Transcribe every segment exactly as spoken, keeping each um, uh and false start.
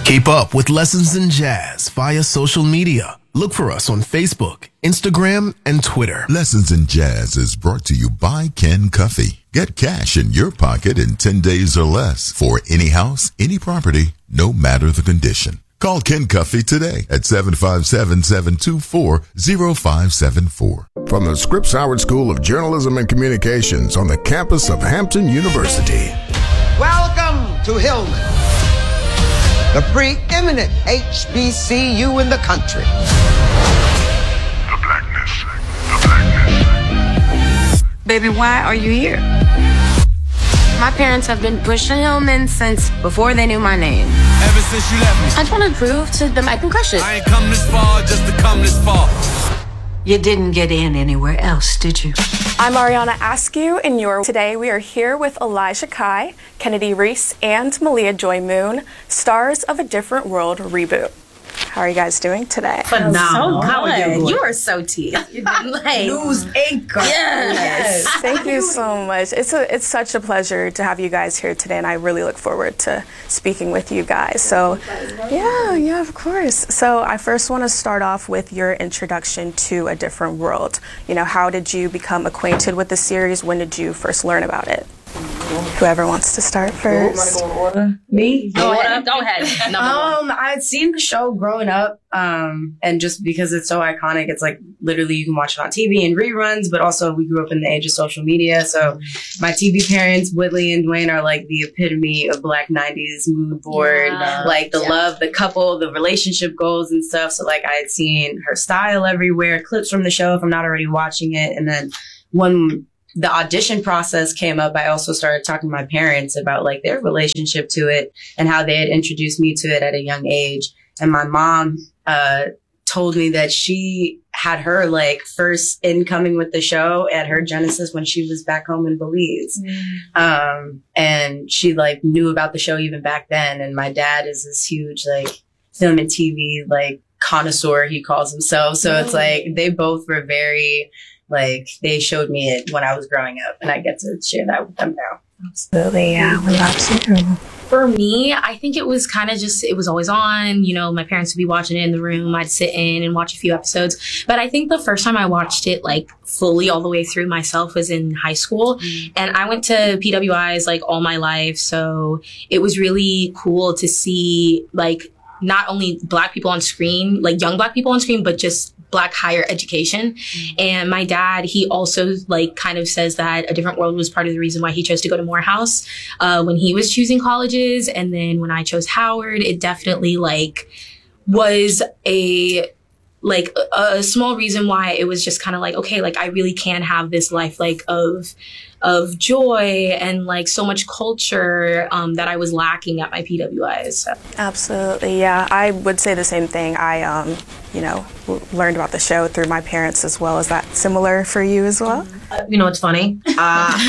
Keep up with Lessons in Jazz via social media. Look for us on Facebook, Instagram, and Twitter. Lessons in Jazz is brought to you by Ken Cuffey. Get cash in your pocket in ten days or less for any house, any property, no matter the condition. Call Ken Cuffey today at seven five seven, seven two four, zero five seven four. From the Scripps Howard School of Journalism and Communications on the campus of Hampton University. Welcome to Hillman, the preeminent H B C U in the country. The blackness, the blackness. Baby, why are you here? My parents have been pushing Hillman since before they knew my name. Ever since you left me. I just want to prove to them I can crush it. I ain't come this far just to come this far. You didn't get in anywhere else, did you? I'm Ariana Askew, and you're today we are here with Elijah Kai, Kennedy Reese, and Malia Joy Moon, stars of A Different World reboot. How are you guys doing today? Phenomenal. So How are you? good. You are so tea. Like, News anchor. Yes. Yes. Thank you so much. It's a it's such a pleasure to have you guys here today, and I really look forward to speaking with you guys. So, yeah, yeah, of course. So I first want to start off with your introduction to A Different World. You know, how did you become acquainted with the series? When did you first learn about it? Whoever wants to start first. Go in order. Me? Go ahead. Go ahead. Number one. Um, I'd seen the show growing up, um, and just because it's so iconic, it's like literally you can watch it on T V and reruns, but also we grew up in the age of social media. So my T V parents, Whitley and Dwayne, are like the epitome of Black nineties mood board, Yeah. like the Yeah. love, the couple, the relationship goals and stuff. So like I had seen her style everywhere, clips from the show if I'm not already watching it. And then when the audition process came up, I also started talking to my parents about like their relationship to it and how they had introduced me to it at a young age. And my mom uh, told me that she had her like first incoming with the show at her genesis when she was back home in Belize. Mm. Um, and she like knew about the show even back then. And my dad is this huge like film and T V like connoisseur, he calls himself. So mm. it's like they both were very like they showed me it when I was growing up, and I get to share that with them now. Absolutely, yeah. What about you? For me, I think it was kind of just, it was always on, you know, my parents would be watching it in the room. I'd sit in and watch a few episodes. But I think the first time I watched it, like, fully all the way through myself was in high school. Mm-hmm. And I went to P W Is, like, all my life. So it was really cool to see, like, not only Black people on screen, like young Black people on screen, but just Black higher education. Mm-hmm. And my dad, he also like kind of says that A Different World was part of the reason why he chose to go to Morehouse uh, when he was choosing colleges. And then when I chose Howard, it definitely like was a like a, a small reason why it was just kind of like, okay, like I really can have this life like of of joy and like so much culture um, that I was lacking at my P W Is. So. Absolutely, yeah. I would say the same thing. I, um, you know, w- learned about the show through my parents as well. Is that similar for you as well? Uh, you know, it's funny. Uh,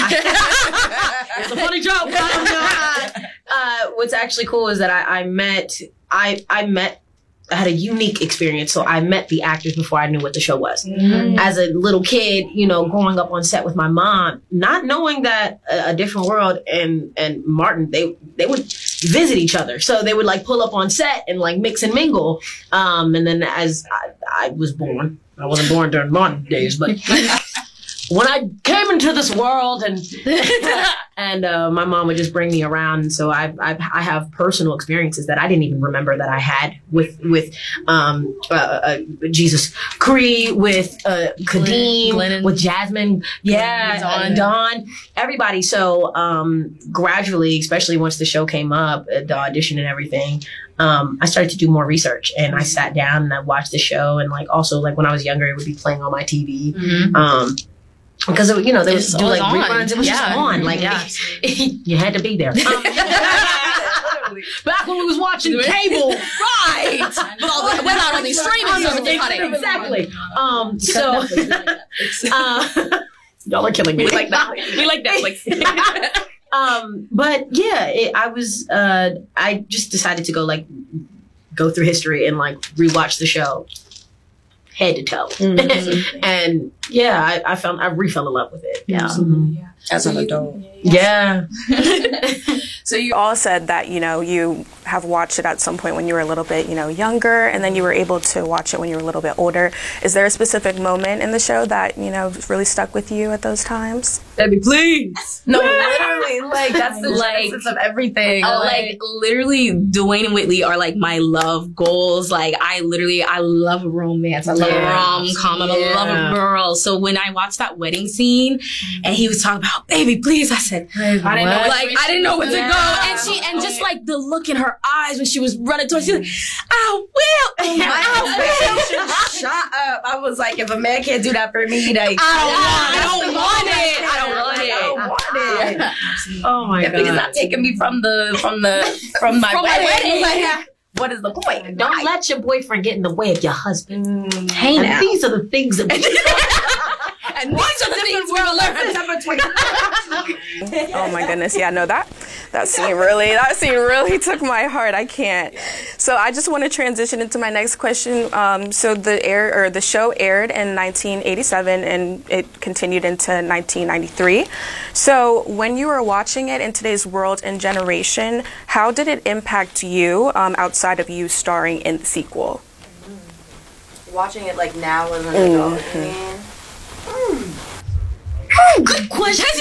I, it's a funny joke. But I don't know. Uh, what's actually cool is that I, I met, I, I met I had a unique experience. So I met the actors before I knew what the show was. Mm-hmm. As a little kid, you know, growing up on set with my mom, not knowing that a, a Different World and, and Martin, they, they would visit each other. So they would like pull up on set and like mix and mingle. Um, and then as I, I was born, I wasn't born during Martin days, but when I came into this world and and uh, my mom would just bring me around, and so I, I I have personal experiences that I didn't even remember that I had with with um uh, uh Jesus Cree, with uh Kadeem, Glenn, with Jasmine, yeah, Dawn. Dawn, everybody. So um gradually, especially once the show came up, uh, the audition and everything, um I started to do more research, and I sat down and I watched the show, and like also like when I was younger, it would be playing on my T V. Mm-hmm. Um, Because, you know, they would do like reruns. It was yeah. just on. Like, yeah. you had to be there. Um, back when we was watching cable. Right. Well, without all these streaming services cutting. Exactly. Um, so, uh, y'all are killing me. We like that. We like Netflix. um, but yeah, it, I was, uh, I just decided to go like, go through history and like rewatch the show. Head to toe. Mm-hmm. And yeah, I, I found, I re-fell in love with it. Yeah. Mm-hmm. Yeah. as So an you- adult. Yeah. So you all said that, you know, you have watched it at some point when you were a little bit, you know, younger, and then you were able to watch it when you were a little bit older. Is there a specific moment in the show that, you know, really stuck with you at those times? Debbie, please. No, literally, like that's the Like- genesis of everything. Uh, like literally, Dwayne and Whitley are like my love goals. Like I literally, I love romance. I love Yeah. a rom com. I Yeah. love a girl. So when I watched that wedding scene, and he was talking about baby, please, I said, I didn't know what like I didn't know where to Yeah. go, and she and just like the look in her eyes when she was running towards, she's like, I will, my I will. expectations shot up. I was like, if a man can't do that for me, like, I don't want it. I don't want it. I don't want it. Yeah. Oh my If god! it's It's not taking me from the from the from my From my wedding. wedding. Like, what is the point? Don't let your boyfriend get in the way of your husband. Hey and now. these are the things that we And these are the things we'll learn. Oh my goodness, yeah, no, that that scene really, that scene really took my heart. I can't. So I just want to transition into my next question. Um, so the air or the show aired in nineteen eighty-seven and it continued into nineteen ninety-three. So when you were watching it in today's world and generation, how did it impact you um, outside of you starring in the sequel? Watching it like now as an adult. I mean, Good question.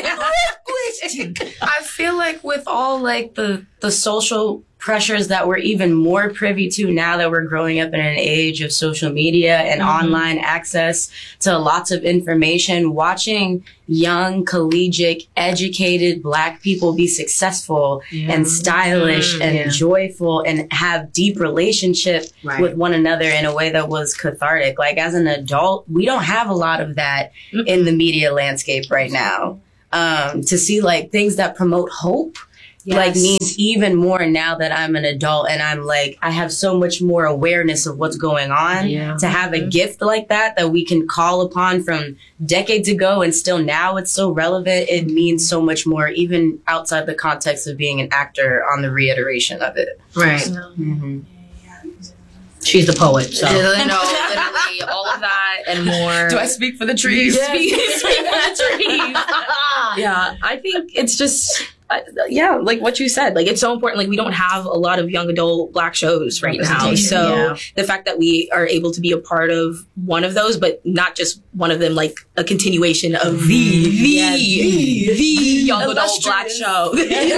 I feel like with all like the the social pressures that we're even more privy to now that we're growing up in an age of social media and Mm-hmm. online access to lots of information, watching young, collegiate, educated Black people be successful and stylish Mm-hmm. and Yeah. joyful and have deep relationship Right. with one another in a way that was cathartic. Like as an adult, we don't have a lot of that in the media landscape right now. Um, to see like things that promote hope like means even more now that I'm an adult and I'm like, I have so much more awareness of what's going on. Yeah. To have a gift like that that we can call upon from decades ago and still now it's so relevant, it means so much more, even outside the context of being an actor on the reiteration of it. Right. Mm-hmm. She's the poet, so. No, literally, all of that and more. Do I speak for the trees? Yeah. Speak, speak for the trees. Yeah, I think it's just, uh, yeah, like what you said. Like, it's so important. Like, we don't have a lot of young adult Black shows right now. Representation, So yeah. the fact that we are able to be a part of one of those, but not just one of them, like a continuation of the, the, Yeah, the, the. the young adult Illustrious. Black show.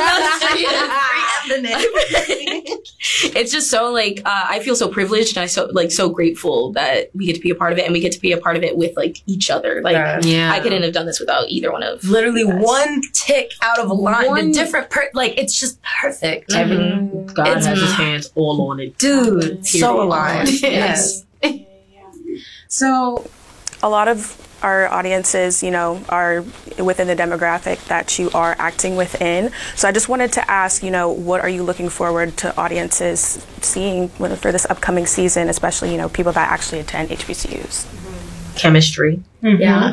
It's just so like uh, I feel so privileged and I so like so grateful that we get to be a part of it and we get to be a part of it with like each other. Like Yeah. I couldn't have done this without either one of Literally you guys. one tick out of a line, One- the different per- like it's just perfect. Every, God It's has his m- hands all on it. Dude, so Period. aligned. Yes. So, a lot of our audiences, you know, are within the demographic that you are acting within. So I just wanted to ask, you know, what are you looking forward to audiences seeing for this upcoming season, especially, you know, people that actually attend H B C Us? Chemistry. Yeah.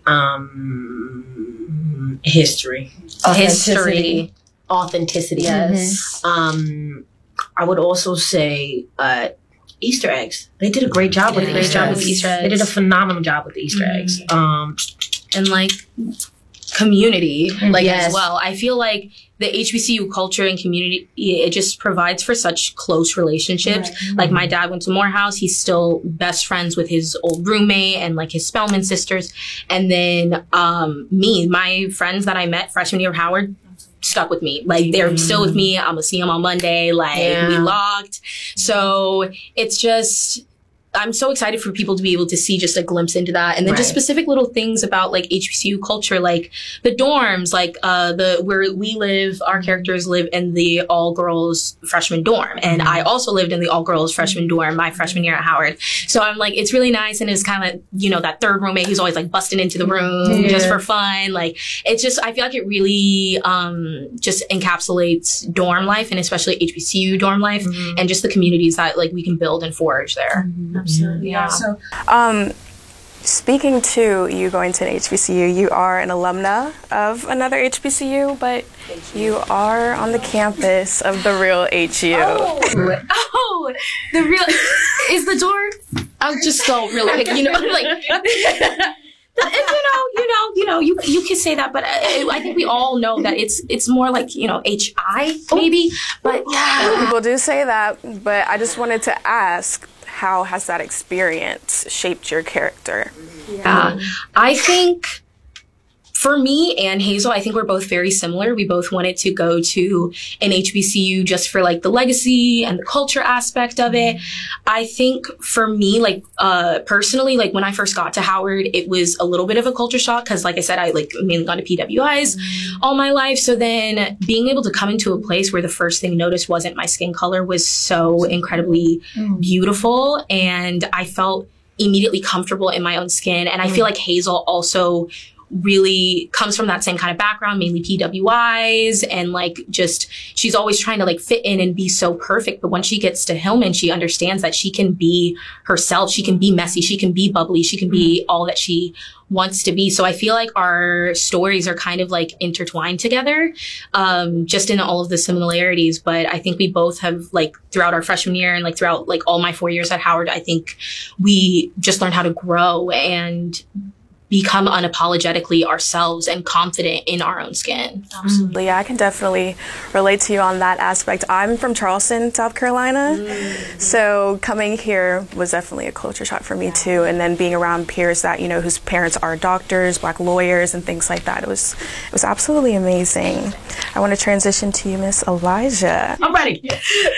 Um, history. History. Authenticity. Yes. Um, I would also say uh, Easter eggs. They did a great job with They the did a Easter great job eggs. with Easter eggs. They did a phenomenal job with the Easter eggs. Um, And like community, like Yes. as well. I feel like the H B C U culture and community, it just provides for such close relationships. Like my dad went to Morehouse. He's still best friends with his old roommate and like his Spelman sisters. And then um, me, my friends that I met freshman year of Howard, stuck with me. Like they're still with me. I'm gonna see them on Monday. Like Yeah. we locked. So it's just, I'm so excited for people to be able to see just a glimpse into that. And then just Right. specific little things about like H B C U culture, like the dorms, like uh, the, where we live, our characters live in the all girls freshman dorm. And I also lived in the all girls freshman dorm my freshman year at Howard. So I'm like, it's really nice. And it's kind of, you know, that third roommate who's always like busting into the room Yeah. just for fun. Like it's just, I feel like it really um, just encapsulates dorm life and especially H B C U dorm life and just the communities that like we can build and forge there. Absolutely. Yeah. So, um, speaking to you going to an H B C U, you are an alumna of another H B C U, but you are on the campus of the real H U. Oh, oh, the real is the door. I'll just go real quick. You know, like the, you know, you know, you know, you you can say that, but I, I think we all know that it's it's more like, you know, H I maybe. But yeah, people do say that. But I just wanted to ask, how has that experience shaped your character? Yeah, I think. For me and Hazel, I think we're both very similar. We both wanted to go to an H B C U just for like the legacy and the culture aspect of it. I think for me, like, uh, personally, like when I first got to Howard, it was a little bit of a culture shock. Cause like I said, I like mainly gone to P W Is mm-hmm. all my life. So then being able to come into a place where the first thing noticed wasn't my skin color was so incredibly mm-hmm. beautiful. And I felt immediately comfortable in my own skin. And I mm-hmm. feel like Hazel also really comes from that same kind of background, mainly P W Is, and like just she's always trying to like fit in and be so perfect. But when she gets to Hillman, she understands that she can be herself. She can be messy. She can be bubbly. She can be all that she wants to be. So I feel like our stories are kind of like intertwined together, um, just in all of the similarities. But I think we both have like throughout our freshman year and like throughout like all my four years at Howard, I think we just learned how to grow and become unapologetically ourselves and confident in our own skin. Absolutely. Yeah, I can definitely relate to you on that aspect. I'm from Charleston, South Carolina. Mm. So coming here was definitely a culture shock for me too. And then being around peers that, you know, whose parents are doctors, Black lawyers and things like that. It was it was absolutely amazing. I want to transition to you, Miss Elijah. I'm ready.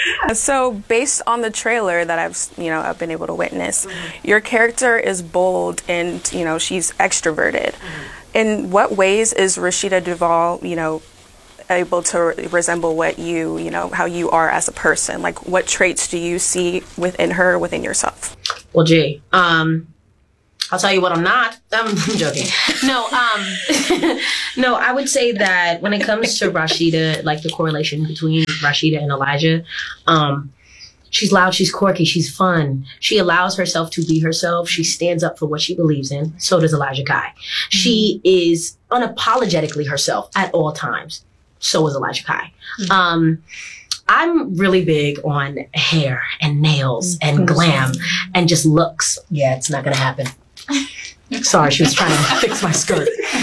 So based on the trailer that I've, you know, I've been able to witness, mm-hmm. your character is bold and, you know, she's extroverted. Mm-hmm. In what ways is Rashida Duvall, you know, able to re- resemble what you, you know, how you are as a person? Like, what traits do you see within her, within yourself? Well, gee, um, I'll tell you what I'm not. I'm joking. No, um, no, I would say that when it comes to Rashida, like the correlation between Rashida and Elijah, um, she's loud, she's quirky, she's fun. She allows herself to be herself. She stands up for what she believes in. So does Elijah Kai. Mm-hmm. She is unapologetically herself at all times. So is Elijah Kai. Mm-hmm. Um, I'm really big on hair and nails and glam and just looks. Yeah, it's not going to happen. Sorry, she was trying to fix my skirt.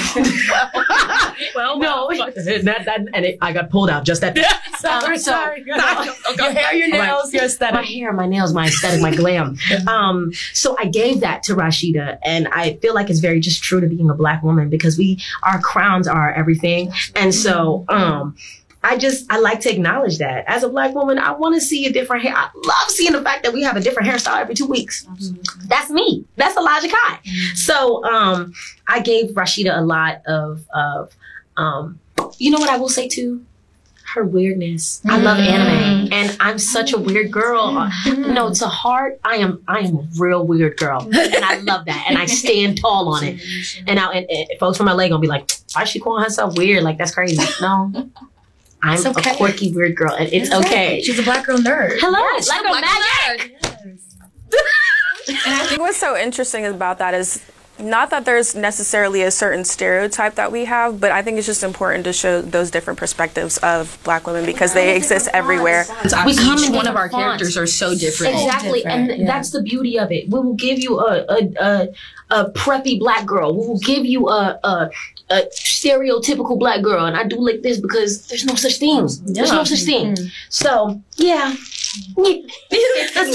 well, no, that, that, and it, I got pulled out just that. sorry, um, so, sorry. No, your hair, your nails, my, your aesthetic. My hair, my nails, my aesthetic, my glam. Um, so I gave that to Rashida, and I feel like it's very just true to being a Black woman because we, our crowns are everything, and so um. I just, I like to acknowledge that. As a Black woman, I want to see a different hair. I love seeing the fact that we have a different hairstyle every two weeks. Mm-hmm. That's me. That's Elijah Kai. Mm-hmm. So um, I gave Rashida a lot of, of um, you know what I will say too? Her weirdness. Mm-hmm. I love anime. And I'm such a weird girl. Mm-hmm. No, to heart, I am I am a real weird girl. And I love that. And I stand tall on it. And, now, and, and folks from L A gonna be like, why is she calling herself weird? Like, that's crazy. No. I'm okay. a quirky, weird girl, and it's okay. She's a Black girl nerd. Hello, yes, like a magic. Yes. And I think what's so interesting about that is not that there's necessarily a certain stereotype that we have, but I think it's just important to show those different perspectives of Black women because they exist everywhere. We come Each one of our characters are so different. Exactly, different. and yeah. that's the beauty of it. We will give you a a, a, a preppy Black girl. We will give you a, a a stereotypical Black girl, and I do like this because there's no such thing. Yeah. There's no such thing. Mm-hmm. So yeah. That's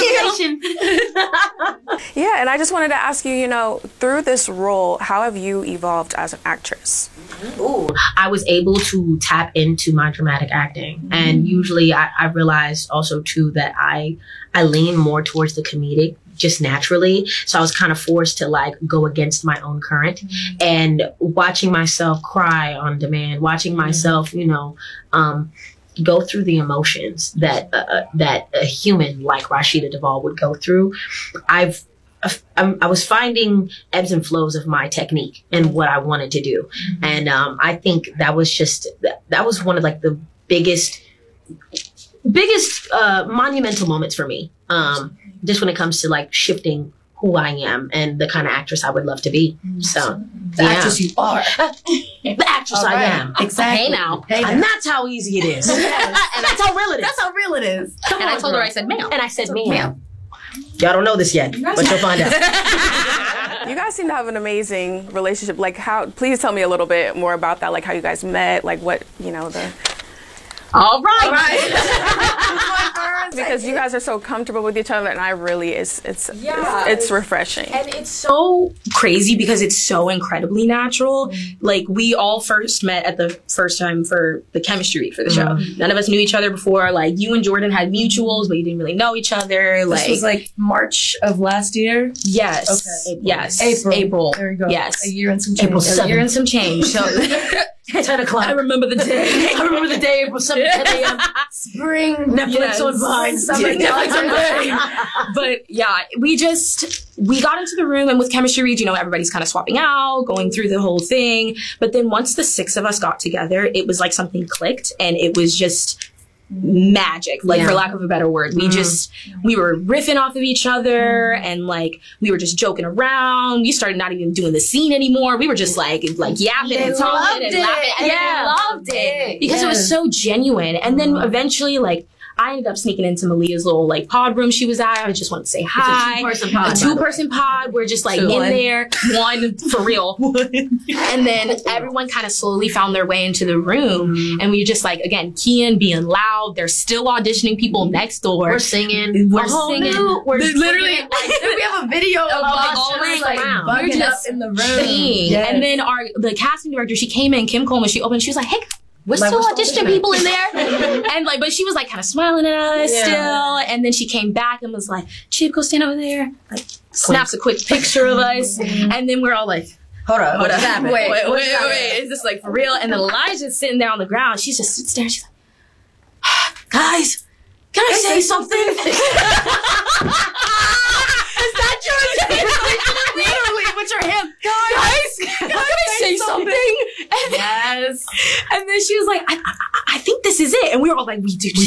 yeah, and I just wanted to ask you, you know, through this role, how have you evolved as an actress? Ooh, I was able to tap into my dramatic acting. Mm-hmm. And usually I, I realized also too that I I lean more towards the comedic just naturally. So I was kind of forced to like go against my own current. Mm-hmm. And watching myself cry on demand, watching myself, you know, um, go through the emotions that uh, that a human like Rashida Duvall would go through. I've I'm, I was finding ebbs and flows of my technique and what I wanted to do, mm-hmm. and um, I think that was just that, that was one of like the biggest biggest uh, monumental moments for me. Um, just when it comes to like shifting who I am and the kind of actress I would love to be. So the yeah. actress you are. The actress right. I am. Exactly. Hey now. Hey now. And that's how easy it is. Yes. And that's how real it is. That's how real it is. Come and on, I told girl. her I said ma'am. And I said ma'am. Y'all don't know this yet, but you'll find out. You guys seem to have an amazing relationship. Like, how? Please tell me a little bit more about that. Like, how you guys met. Like, what you know the. All right. All right. Because you guys are so comfortable with each other, and I really, it's it's Yeah. it's, it's refreshing. And it's so crazy because it's so incredibly natural. Mm-hmm. Like, we all first met at the first time for the chemistry week for the show. Mm-hmm. None of us knew each other before. Like, you and Jordan had mutuals, but you didn't really know each other. Like, this was like March of last year? Yes. Okay. April. Yes. April. April. There you go. Yes. A year and some change. April seventh. A year and some change. So ten o'clock. I remember the day. I remember the day, April seventh, ten a.m. Spring, Netflix yes. on Vine. Summer, yeah, Netflix on Vine. But yeah, we just, we got into the room, and with chemistry read, you know, everybody's kind of swapping out, going through the whole thing. But then once the six of us got together, it was like something clicked, and it was just magic, like, yeah. for lack of a better word. We mm. just, we were riffing off of each other, mm. and like, we were just joking around. We started not even doing the scene anymore. We were just like, like yapping they and talking and it. laughing. And yeah, loved it. Because yes. it was so genuine. And then eventually, like, I ended up sneaking into Malia's little like pod room she was at. I just wanted to say hi. It's a two-person pod. A two-person pod. We're just like Two. in one. there, one for real. And then everyone kind of slowly found their way into the room, mm-hmm. and we just like again, Kian being loud. They're still auditioning people next door. We're singing. We're oh, singing. No. We're literally like we have a video of, of like, us all just, like around. We're just up in the room. Yes. And then our the casting director, she came in, Kim Coleman. She opened. She was like, "Hey, we're like, still we're auditioning still people in there." And like, but she was like kind of smiling at us yeah. still. And then she came back and was like, "Chip, go stand over there." Like, snaps a quick picture of us. And then we're all like, hold up, hold up. Wait, wait, wait, wait, wait, wait. Is this like for real? And then Elijah's sitting there on the ground. She just sits there. She's like, "Guys, can I, I say, say something?" Is that your literally what's your hand? Guys, can, can I say something? something? And yes. And then she was like, I, I, I think this is it. And we were all like, we do.